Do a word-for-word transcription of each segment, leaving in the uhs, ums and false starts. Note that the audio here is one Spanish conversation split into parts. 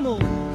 vamos.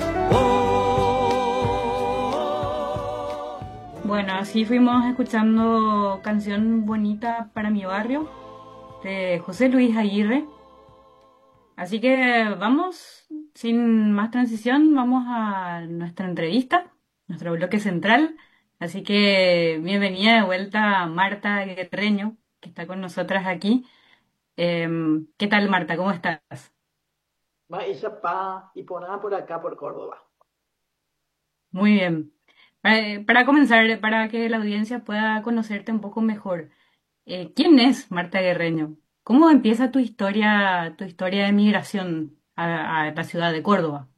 Bueno, así fuimos escuchando Canción Bonita para mi barrio de José Luis Aguirre. Así que vamos, sin más transición, vamos a nuestra entrevista, nuestro bloque central. Así que bienvenida de vuelta a Marta Guerreño, que está con nosotras aquí. Em, ¿qué tal, Marta? ¿Cómo estás? Ella pa y por nada por acá, por Córdoba. Muy bien. Para, para comenzar, para que la audiencia pueda conocerte un poco mejor, eh, ¿quién es Marta Guerreño? ¿Cómo empieza tu historia, tu historia de migración a, a la ciudad de Córdoba?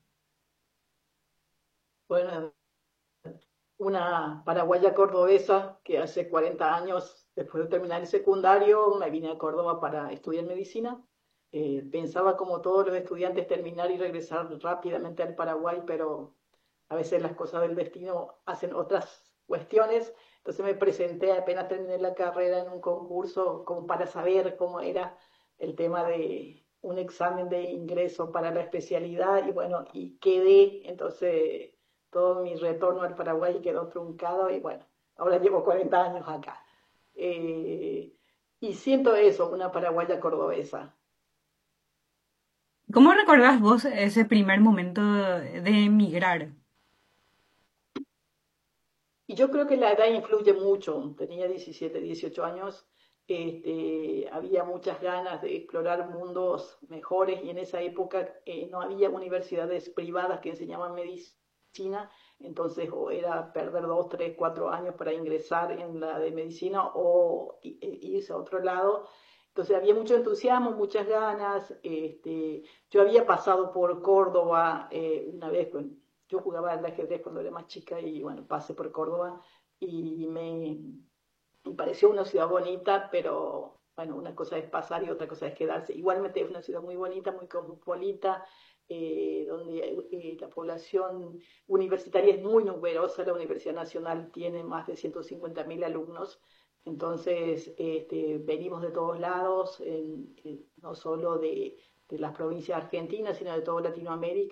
Bueno, una paraguaya cordobesa que hace cuarenta años, después de terminar el secundario, me vine a Córdoba para estudiar medicina. Eh, pensaba, como todos los estudiantes, terminar y regresar rápidamente al Paraguay, pero a veces las cosas del destino hacen otras cuestiones. Entonces me presenté apenas terminé la carrera en un concurso como para saber cómo era el tema de un examen de ingreso para la especialidad y bueno, y quedé. Entonces todo mi retorno al Paraguay quedó truncado y bueno, ahora llevo cuarenta años acá. Eh, y siento eso, una paraguaya cordobesa. ¿Cómo recordás vos ese primer momento de emigrar? Y yo creo que la edad influye mucho. Tenía diecisiete, dieciocho años, este, había muchas ganas de explorar mundos mejores y en esa época eh, no había universidades privadas que enseñaban medicina, entonces o era perder dos, tres, cuatro años para ingresar en la de medicina o i- e irse a otro lado. Entonces había mucho entusiasmo, muchas ganas. Este, yo había pasado por Córdoba eh, una vez con yo jugaba al ajedrez cuando era más chica y bueno, pasé por Córdoba y me, me pareció una ciudad bonita, pero bueno, una cosa es pasar y otra cosa es quedarse. Igualmente es una ciudad muy bonita, muy cosmopolita, eh, donde eh, la población universitaria es muy numerosa. La Universidad Nacional tiene más de ciento cincuenta mil alumnos, entonces este, venimos de todos lados, en, en, no solo de, de las provincias argentinas, sino de toda Latinoamérica.